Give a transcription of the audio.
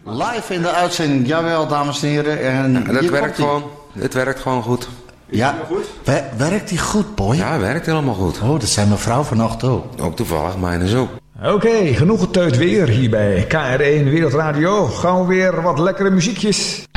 Live in de uitzending, jawel dames en heren. En Ja, dat werkt gewoon. Het werkt gewoon goed. Ja, werkt die goed, Boy? Ja, werkt helemaal goed. Oh, dat zijn mevrouw vannacht ook. Ook toevallig, mijne zo. Oké, genoeg geteut weer hier bij KR1 Wereldradio. Gaan we weer wat lekkere muziekjes.